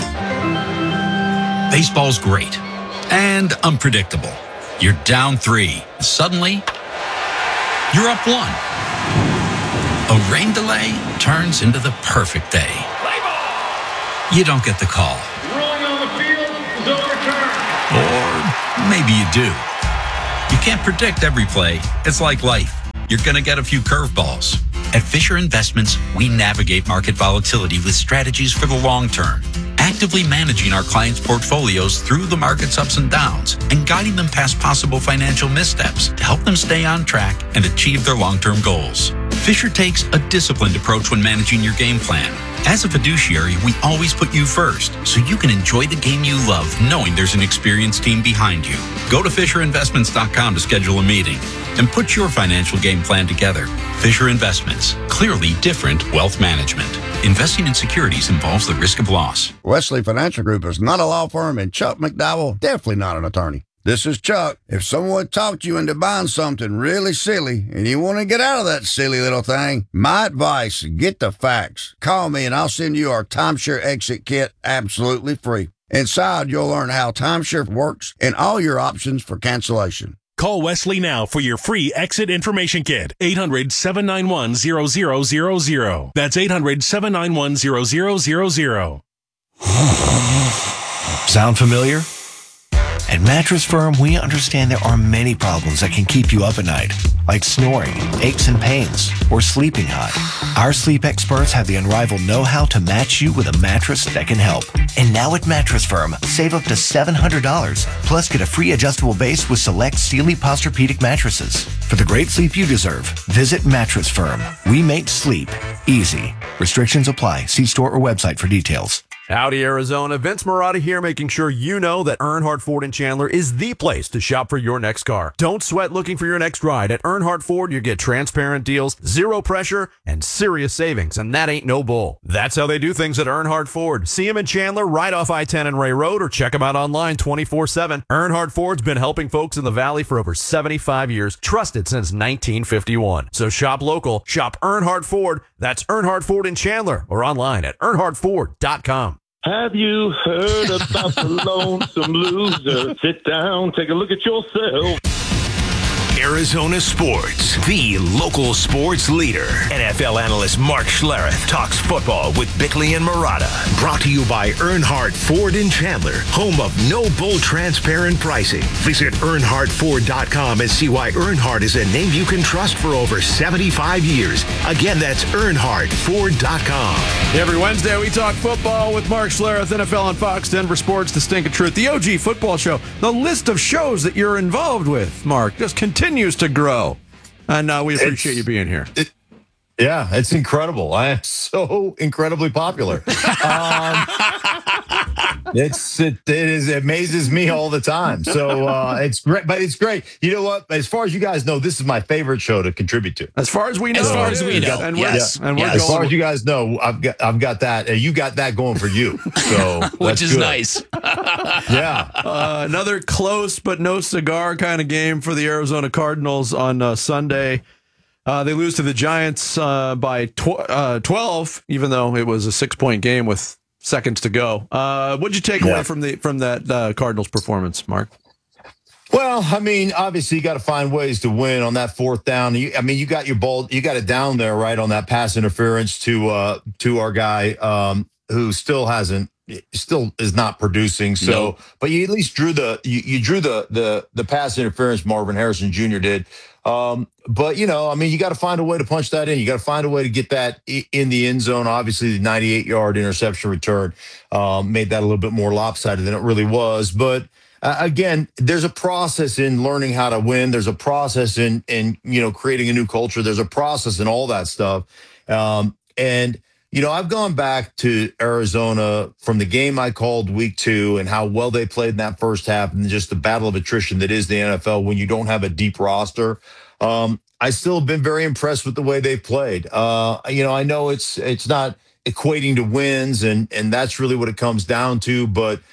Baseball's great and unpredictable. You're down 3. Suddenly, you're up 1. A rain delay turns into the perfect day. You don't get the call. Rolling on the field is overturned. Or maybe you do. You can't predict every play. It's like life. You're going to get a few curveballs. At Fisher Investments, we navigate market volatility with strategies for the long term, actively managing our clients' portfolios through the market's ups and downs and guiding them past possible financial missteps to help them stay on track and achieve their long-term goals. Fisher takes a disciplined approach when managing your game plan. As a fiduciary, we always put you first, so you can enjoy the game you love knowing there's an experienced team behind you. Go to FisherInvestments.com to schedule a meeting and put your financial game plan together. Fisher Investments, clearly different wealth management. Investing in securities involves the risk of loss. Wesley Financial Group is not a law firm, and Chuck McDowell definitely not an attorney. This is Chuck. If someone talked you into buying something really silly and you want to get out of that silly little thing, my advice, get the facts. Call me and I'll send you our timeshare exit kit absolutely free. Inside, you'll learn how timeshare works and all your options for cancellation. Call Wesley now for your free exit information kit. 800-791-0000. That's 800-791-0000. Sound familiar? At Mattress Firm, we understand there are many problems that can keep you up at night, like snoring, aches and pains, or sleeping hot. Our sleep experts have the unrivaled know-how to match you with a mattress that can help. And now at Mattress Firm, save up to $700, plus get a free adjustable base with select Sealy Posturepedic mattresses. For the great sleep you deserve, visit Mattress Firm. We make sleep easy. Restrictions apply. See store or website for details. Howdy, Arizona. Vince Marotta here, making sure you know that Earnhardt Ford in Chandler is the place to shop for your next car. Don't sweat looking for your next ride. At Earnhardt Ford, you get transparent deals, zero pressure, and serious savings, and that ain't no bull. That's how they do things at Earnhardt Ford. See them in Chandler, right off I-10 and Ray Road, or check them out online 24/7. Earnhardt Ford's been helping folks in the Valley for over 75 years, trusted since 1951. So shop local, shop Earnhardt Ford. That's Earnhardt Ford in Chandler, or online at earnhardtford.com. Have you heard about the lonesome loser? Sit down, take a look at yourself. Arizona Sports, the local sports leader. NFL analyst Mark Schlereth talks football with Bickley and Marotta. Brought to you by Earnhardt Ford in Chandler, home of no bull transparent pricing. Visit earnhardtford.com and see why Earnhardt is a name you can trust for over 75 years. Again, that's earnhardtford.com. Every Wednesday, we talk football with Mark Schlereth, NFL on Fox, Denver Sports, The Stink of Truth, the OG Football Show. The list of shows that you're involved with, Mark, just continues to grow. And we appreciate you being here. Yeah, it's incredible. I am so incredibly popular. It amazes me all the time. So it's great, but it's great. You know what? As far as you guys know, this is my favorite show to contribute to. As far as we know, As far as you guys know, I've got that. You got that going for you. So which is good. nice. Yeah. Another close but no cigar kind of game for the Arizona Cardinals on Sunday. They lose to the Giants by 12, even though it was a 6-point game with seconds to go. What'd you take away from that Cardinals performance, Mark? Well, I mean, obviously you got to find ways to win on that fourth down. You got your ball, you got it down there, right, on that pass interference to our guy who still is not producing. So, no. But you at least drew the pass interference. Marvin Harrison Jr. did. But you got to find a way to punch that in. You got to find a way to get that in the end zone. Obviously, the 98-yard interception return made that a little bit more lopsided than it really was. But again, there's a process in learning how to win. There's a process in creating a new culture. There's a process in all that stuff. I've gone back to Arizona from the game I called week 2 and how well they played in that first half and just the battle of attrition that is the NFL when you don't have a deep roster. I still have been very impressed with the way they've played. I know it's not equating to wins, and that's really what it comes down to. But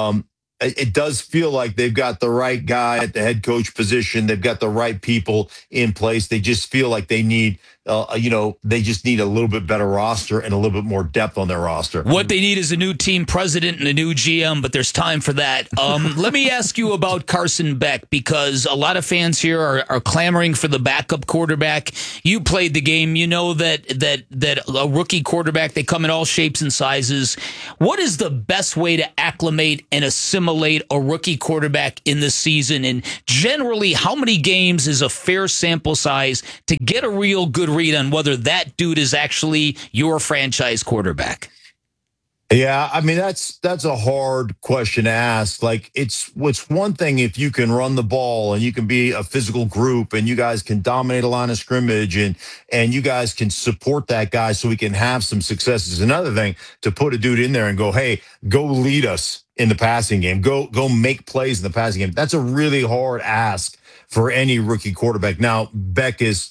it does feel like they've got the right guy at the head coach position. They've got the right people in place. They just feel like they need, they just need a little bit better roster and a little bit more depth on their roster. What they need is a new team president and a new GM, but there's time for that. Let me ask you about Carson Beck, because a lot of fans here are clamoring for the backup quarterback. You played the game. You know that a rookie quarterback, they come in all shapes and sizes. What is the best way to acclimate and assimilate a rookie quarterback in the season? And generally, how many games is a fair sample size to get a real good read on whether that dude is actually your franchise quarterback? Yeah, I mean, that's a hard question to ask. Like, it's one thing if you can run the ball and you can be a physical group and you guys can dominate a line of scrimmage and you guys can support that guy so we can have some success. It's another thing to put a dude in there and go, hey, go lead us in the passing game. Go make plays in the passing game. That's a really hard ask for any rookie quarterback. Now, Beck is,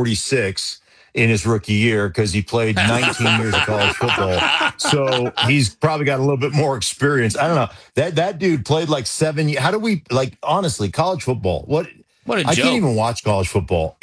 46 in his rookie year because he played 19 years of college football. So he's probably got a little bit more experience. I don't know. That dude played like 7 years. How do we, honestly, college football? What a joke. I can't even watch college football.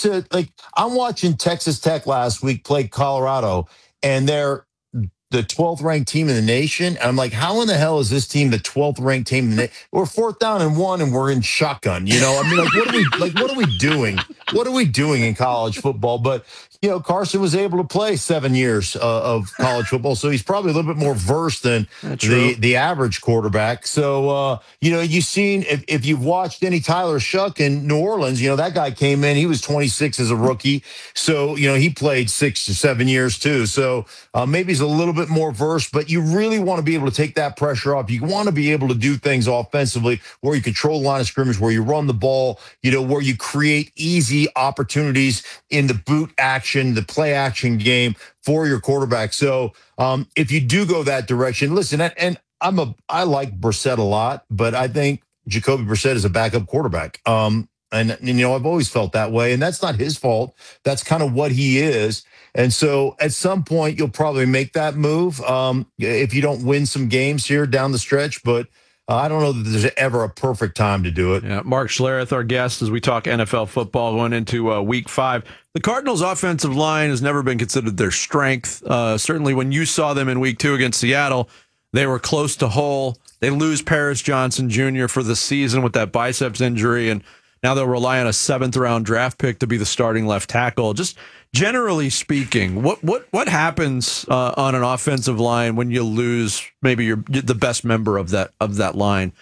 I'm watching Texas Tech last week play Colorado, and they're the 12th ranked team in the nation. And I'm like, how in the hell is this team the 12th ranked team in the nation? We're 4th down and 1 and we're in shotgun. I mean, what are we doing? What are we doing in college football? But Carson was able to play 7 years of college football, so he's probably a little bit more versed than the average quarterback. So, you've seen, if you've watched any Tyler Shuck in New Orleans, that guy came in, he was 26 as a rookie. So, he played 6 to 7 years too. So maybe he's a little bit more versed, but you really want to be able to take that pressure off. You want to be able to do things offensively where you control the line of scrimmage, where you run the ball, where you create easy opportunities in the boot action, the play action game for your quarterback. So if you do go that direction, listen, and I like Brissett a lot, but I think Jacoby Brissett is a backup quarterback. And I've always felt that way, and that's not his fault. That's kind of what he is. And so at some point you'll probably make that move if you don't win some games here down the stretch, but I don't know that there's ever a perfect time to do it. Yeah, Mark Schlereth, our guest, as we talk NFL football going into Week 5. The Cardinals' offensive line has never been considered their strength. Certainly when you saw them in Week 2 against Seattle, they were close to whole. They lose Paris Johnson Jr. for the season with that biceps injury, and now they'll rely on a 7th-round draft pick to be the starting left tackle. Just generally speaking, what happens on an offensive line when you lose maybe the best member of that line?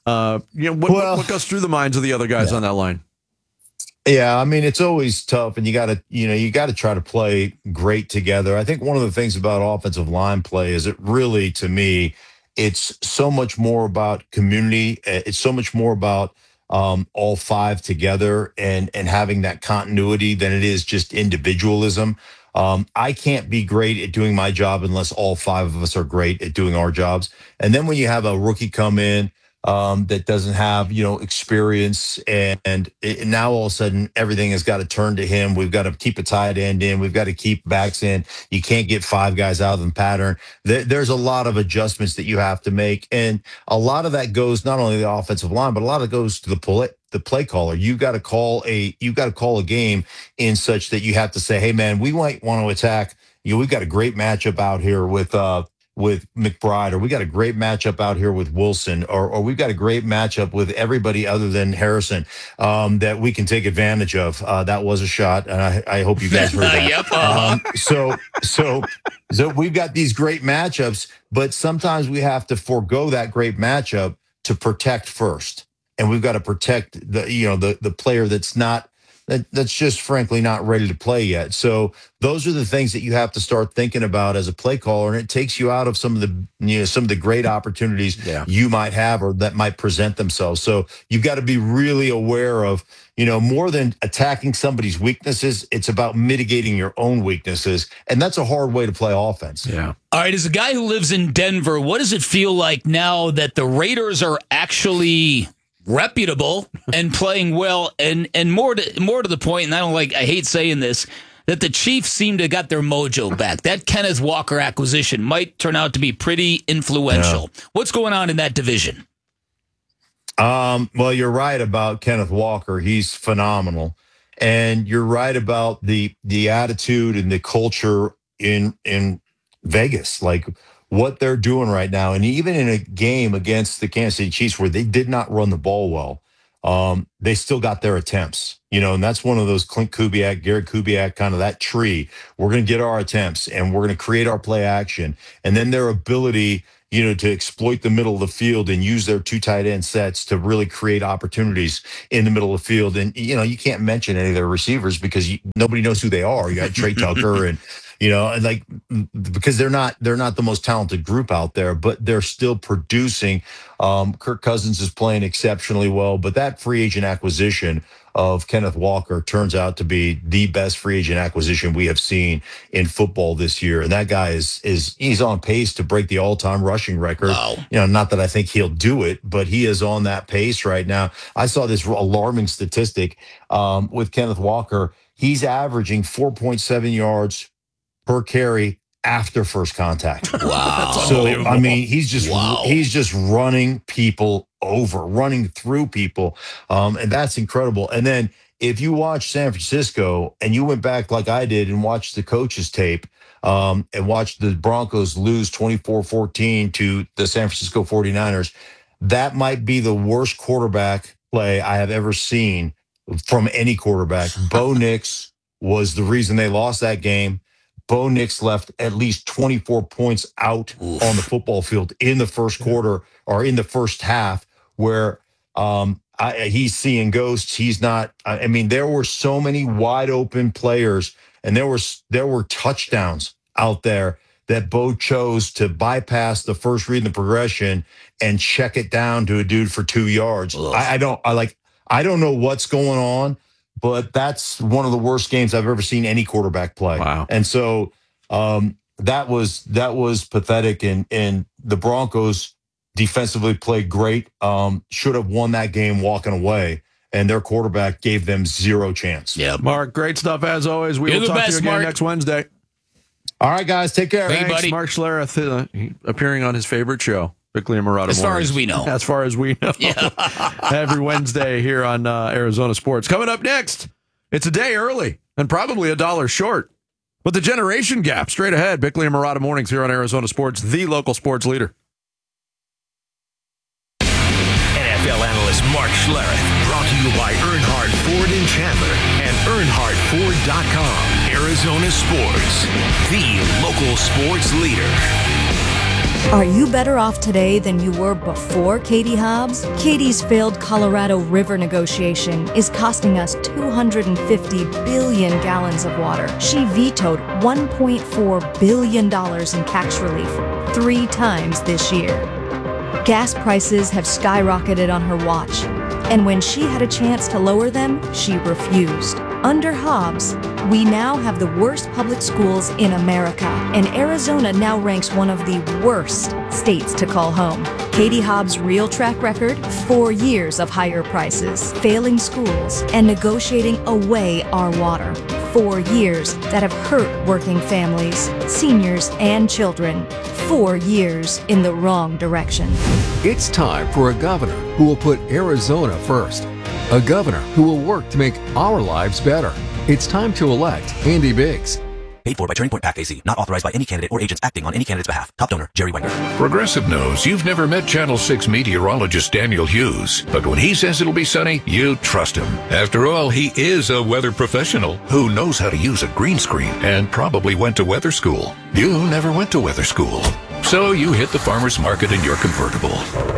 What goes through the minds of the other guys on that line? Yeah, I mean, it's always tough, and you got to try to play great together. I think one of the things about offensive line play is it really, to me, it's so much more about community. It's so much more about all 5 together and having that continuity than it is just individualism. I can't be great at doing my job unless all 5 of us are great at doing our jobs. And then when you have a rookie come in that doesn't have, experience and now all of a sudden everything has got to turn to him. We've got to keep a tight end in. We've got to keep backs in. You can't get 5 guys out of the pattern. There's a lot of adjustments that you have to make. And a lot of that goes not only the offensive line, but a lot of it goes to the play caller. You got to call a game in such that you have to say, hey man, we might want to attack. We've got a great matchup out here with McBride, or we got a great matchup out here with Wilson, or we've got a great matchup with everybody other than Harrison that we can take advantage of. That was a shot, and I hope you guys heard that. Yep. So we've got these great matchups, but sometimes we have to forego that great matchup to protect first, and we've got to protect the player that's just frankly not ready to play yet. So those are the things that you have to start thinking about as a play caller, and it takes you out of some of the great opportunities you might have or that might present themselves. So you've got to be really aware of, more than attacking somebody's weaknesses, it's about mitigating your own weaknesses, and that's a hard way to play offense. Yeah. All right, as a guy who lives in Denver, what does it feel like now that the Raiders are actually reputable and playing well, and more to the point, and I hate saying this, that the Chiefs seem to got their mojo back. That Kenneth Walker acquisition might turn out to be pretty influential. Yeah. What's going on in that division? Well, you're right about Kenneth Walker. He's phenomenal. And you're right about the attitude and the culture in Vegas, like what they're doing right now. And even in a game against the Kansas City Chiefs where they did not run the ball well, they still got their attempts, and that's one of those Clint Kubiak, Garrett Kubiak, kind of that tree. We're going to get our attempts and we're going to create our play action. And then their ability, to exploit the middle of the field and use their 2 tight end sets to really create opportunities in the middle of the field. And, you can't mention any of their receivers because nobody knows who they are. You got Trey Tucker and, because they're not the most talented group out there, but they're still producing. Kirk Cousins is playing exceptionally well, but that free agent acquisition of Kenneth Walker turns out to be the best free agent acquisition we have seen in football this year. And that guy he's on pace to break the all-time rushing record. Wow. Not that I think he'll do it, but he is on that pace right now. I saw this alarming statistic with Kenneth Walker. He's averaging 4.7 yards per carry after first contact. Wow. So, he's just running people over, running through people. And that's incredible. And then if you watch San Francisco and you went back like I did and watched the coach's tape and watched the Broncos lose 24-14 to the San Francisco 49ers, that might be the worst quarterback play I have ever seen from any quarterback. Bo Nix was the reason they lost that game. Bo Nix left at least 24 points out on the football field in the first quarter or in the first half where he's seeing ghosts. He's not. There were so many wide open players and there were touchdowns out there that Bo chose to bypass the first read in the progression and check it down to a dude for 2 yards. I don't know what's going on. But that's one of the worst games I've ever seen any quarterback play. Wow. And so that was pathetic. And the Broncos defensively played great. Should have won that game walking away. And their quarterback gave them zero chance. Yeah. Mark, great stuff as always. We will talk to you again Mark. next Wednesday. All right, guys. Take care. Thanks, buddy. Mark Schlereth appearing on his favorite show. Bickley and Marotta As far Mornings. as we know. As far as we know. Yeah. Every Wednesday here on Arizona Sports. Coming up next, it's a day early and probably $1 short. But the generation gap straight ahead. Bickley and Marotta Mornings here on Arizona Sports, the local sports leader. NFL analyst Mark Schlereth, brought to you by Earnhardt Ford in Chandler and EarnhardtFord.com. Arizona Sports, the local sports leader. Are you better off today than you were before Katie Hobbs? Katie's failed Colorado River negotiation is costing us 250 billion gallons of water. She vetoed $1.4 billion in tax relief 3 times this year. Gas prices have skyrocketed on her watch, and when she had a chance to lower them, she refused. Under Hobbs, we now have the worst public schools in America, and Arizona now ranks one of the worst states to call home. Katie Hobbs' real track record? 4 years of higher prices, failing schools, and negotiating away our water. 4 years that have hurt working families, seniors, and children. 4 years in the wrong direction. It's time for a governor who will put Arizona first. A governor who will work to make our lives better. It's time to elect Andy Biggs. Paid for by Turning Point PAC AC. Not authorized by any candidate or agents acting on any candidate's behalf. Top donor, Jerry Wenger. Progressive knows you've never met Channel 6 meteorologist Daniel Hughes. But when he says it'll be sunny, you trust him. After all, he is a weather professional who knows how to use a green screen and probably went to weather school. You never went to weather school. So you hit the farmer's market in your convertible.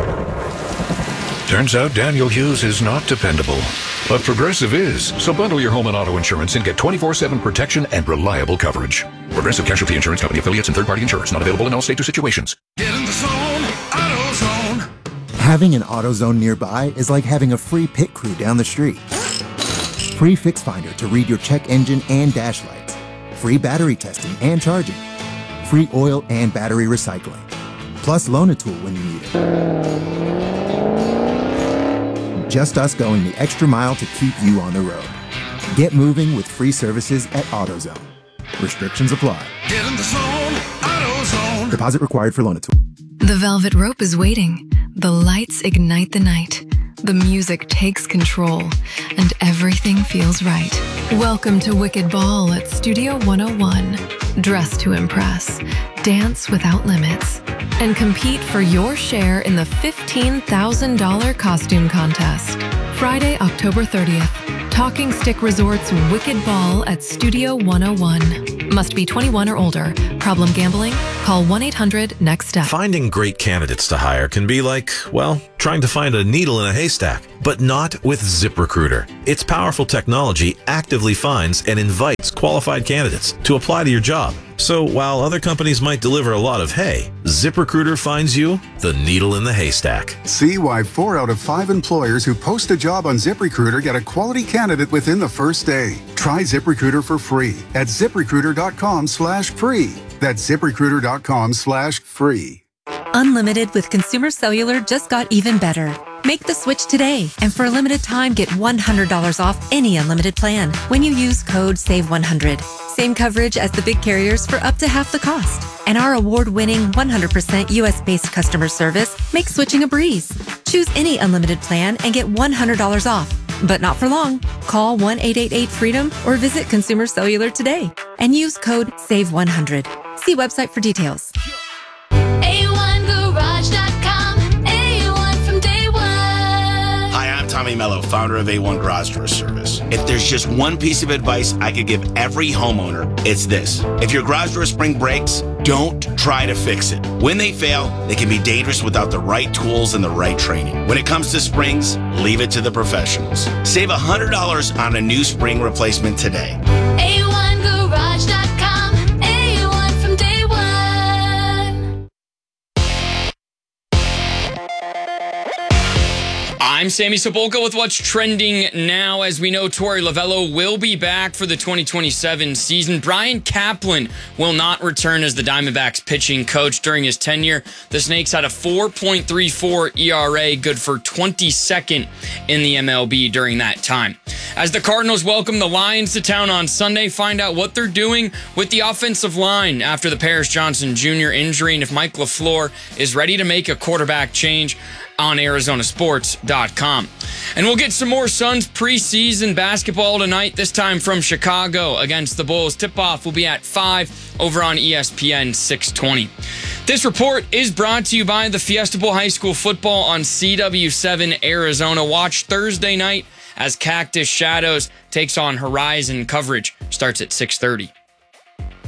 Turns out Daniel Hughes is not dependable, but Progressive is. So bundle your home and auto insurance and get 24/7 protection and reliable coverage. Progressive Casualty Insurance Company affiliates and third-party insurers. Not available in all states or situations. Get in the zone, AutoZone. Having an AutoZone nearby is like having a free pit crew down the street. Free Fix Finder to read your check engine and dash lights. Free battery testing and charging. Free oil and battery recycling. Plus Loan-A-Tool when you need it. Just us going the extra mile to keep you on the road. Get moving with free services at AutoZone. Restrictions apply. Get in the zone, AutoZone. Deposit required for loan. The velvet rope is waiting. The lights ignite the night. The music takes control, and everything feels right. Welcome to Wicked Ball at Studio 101. Dress to impress, dance without limits, and compete for your share in the $15,000 costume contest. Friday, October 30th, Talking Stick Resort's Wicked Ball at Studio 101. Must be 21 or older. Problem gambling? Call 1-800-NEXT-STEP. Finding great candidates to hire can be like, well, trying to find a needle in a haystack, but not with ZipRecruiter. Its powerful technology actively finds and invites qualified candidates to apply to your job. So while other companies might deliver a lot of hay, ZipRecruiter finds you the needle in the haystack. See why 4 out of 5 employers who post a job on ZipRecruiter get a quality candidate within the first day. Try ZipRecruiter for free at ZipRecruiter.com/free. That's ZipRecruiter.com/free. Unlimited with Consumer Cellular just got even better. Make the switch today, and for a limited time, get $100 off any unlimited plan when you use code SAVE100. Same coverage as the big carriers for up to half the cost. And our award-winning 100% US-based customer service makes switching a breeze. Choose any unlimited plan and get $100 off. But not for long. Call 1-888-FREEDOM or visit Consumer Cellular today and use code SAVE100. See website for details. A1Garage.com. A1 from day one. Hi, I'm Tommy Mello, founder of A1 Garage Door Service. If there's just one piece of advice I could give every homeowner, it's this. If your garage door spring breaks, don't try to fix it. When they fail, they can be dangerous without the right tools and the right training. When it comes to springs, leave it to the professionals. Save $100 on a new spring replacement today. A1Garage.com. A1 from day one. I'm Sammy Sepulka with what's trending now. As we know, Torey Lovello will be back for the 2027 season. Brian Kaplan will not return as the Diamondbacks pitching coach during his tenure. The Snakes had a 4.34 ERA, good for 22nd in the MLB during that time. As the Cardinals welcome the Lions to town on Sunday, find out what they're doing with the offensive line after the Paris Johnson Jr. injury and if Mike LaFleur is ready to make a quarterback change on ArizonaSports.com. And we'll get some more Suns preseason basketball tonight, this time from Chicago against the Bulls. Tip-off will be at 5 over on ESPN 620. This report is brought to you by the Fiesta Bowl High School football on CW7 Arizona. Watch Thursday night as Cactus Shadows takes on Horizon. Coverage starts at 6:30.